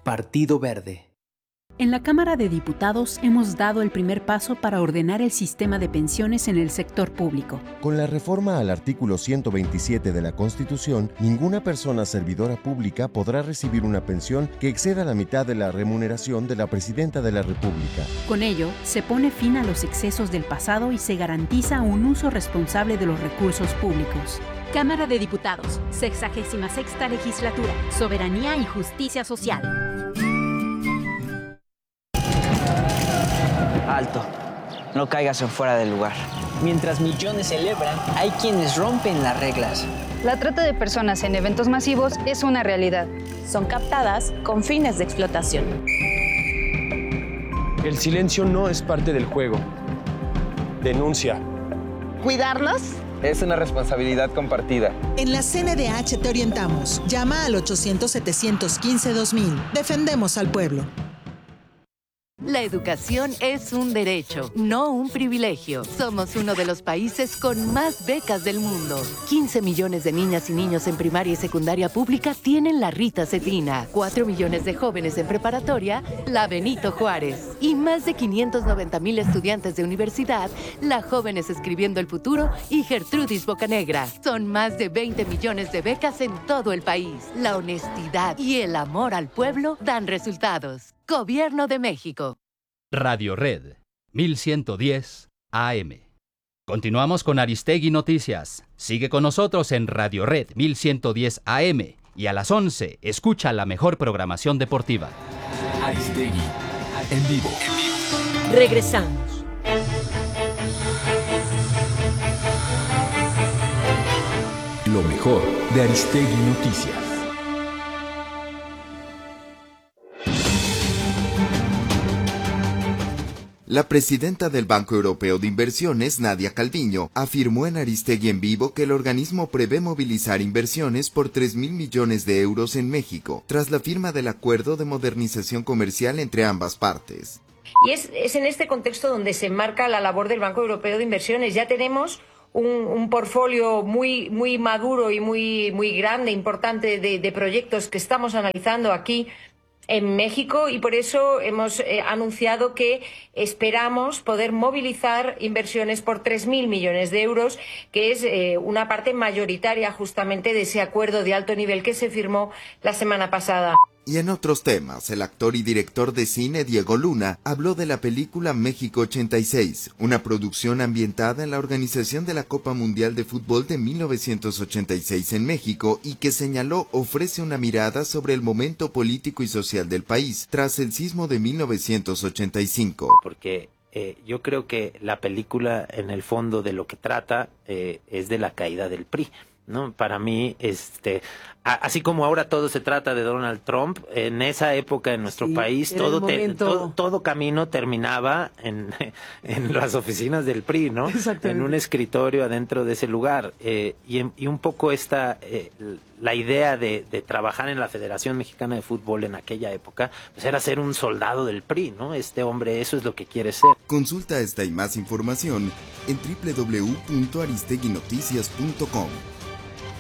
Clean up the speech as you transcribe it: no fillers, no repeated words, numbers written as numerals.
Partido Verde. En la Cámara de Diputados hemos dado el primer paso para ordenar el sistema de pensiones en el sector público. Con la reforma al artículo 127 de la Constitución, ninguna persona servidora pública podrá recibir una pensión que exceda la mitad de la remuneración de la Presidenta de la República. Con ello, se pone fin a los excesos del pasado y se garantiza un uso responsable de los recursos públicos. Cámara de Diputados, 66ª Legislatura, Soberanía y Justicia Social. Alto, no caigas en fuera del lugar. Mientras millones celebran, hay quienes rompen las reglas. La trata de personas en eventos masivos es una realidad. Son captadas con fines de explotación. El silencio no es parte del juego. Denuncia. ¿Cuidarnos? Es una responsabilidad compartida. En la CNDH te orientamos. Llama al 800-715-2000. Defendemos al pueblo. La educación es un derecho, no un privilegio. Somos uno de los países con más becas del mundo. 15 millones de niñas y niños en primaria y secundaria pública tienen la Rita Cetina. 4 millones de jóvenes en preparatoria, la Benito Juárez. Y más de 590,000 estudiantes de universidad, la Jóvenes Escribiendo el Futuro y Gertrudis Bocanegra. Son más de 20 millones de becas en todo el país. La honestidad y el amor al pueblo dan resultados. Gobierno de México. Radio Red, 1110 AM. Continuamos con Aristegui Noticias. Sigue con nosotros en Radio Red 1110 AM y a las 11 escucha la mejor programación deportiva. Aristegui, en vivo. Regresamos. Lo mejor de Aristegui Noticias. La presidenta del Banco Europeo de Inversiones, Nadia Calviño, afirmó en Aristegui en vivo que el organismo prevé movilizar inversiones por 3.000 millones de euros en México, tras la firma del acuerdo de modernización comercial entre ambas partes. Y es en este contexto donde se enmarca la labor del Banco Europeo de Inversiones. Ya tenemos un portfolio muy maduro y muy grande, importante de proyectos que estamos analizando aquí en México, y por eso hemos anunciado que esperamos poder movilizar inversiones por 3.000 millones de euros, que es una parte mayoritaria justamente de ese acuerdo de alto nivel que se firmó la semana pasada. Y en otros temas, el actor y director de cine Diego Luna habló de la película México 86, una producción ambientada en la organización de la Copa Mundial de Fútbol de 1986 en México, y que señaló ofrece una mirada sobre el momento político y social del país tras el sismo de 1985. Porque yo creo que la película en el fondo de lo que trata es de la caída del PRI, ¿no? Para mí, así como ahora todo se trata de Donald Trump, en esa época en nuestro país todo camino terminaba en las oficinas del PRI, ¿no? En un escritorio adentro de ese lugar. Y un poco la idea de trabajar en la Federación Mexicana de Fútbol en aquella época, pues era ser un soldado del PRI, ¿no? Este hombre, eso es lo que quiere ser. Consulta esta y más información en www.aristeguinoticias.com.